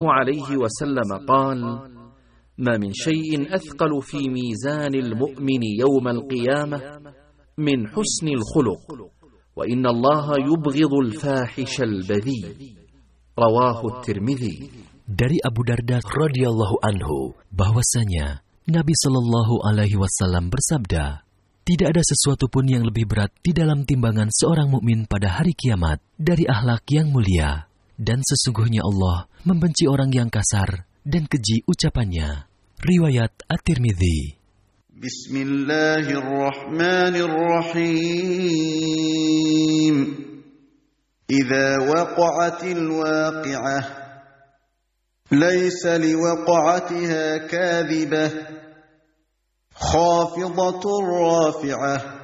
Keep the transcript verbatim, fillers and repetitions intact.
عليه وسلم قال: ما من شيء أثقل في ميزان المؤمن يوم القيامة من حسن الخلق، وإن الله يبغض الفاحش البذيء. رواه الترمذي. Dari Abu Darda radhiyallahu anhu bahwasanya Nabi Shallallahu alaihi wasallam bersabda, tidak ada sesuatu pun yang lebih berat di dalam timbangan seorang mukmin pada hari kiamat dari akhlak yang mulia, dan sesungguhnya Allah membenci orang yang kasar dan keji ucapannya. Riwayat At-Tirmidzi. Bismillahirrahmanirrahim. Idza waqa'atil waqi'ah laysa liwaqa'atiha kadhibah khafidatur rafi'ah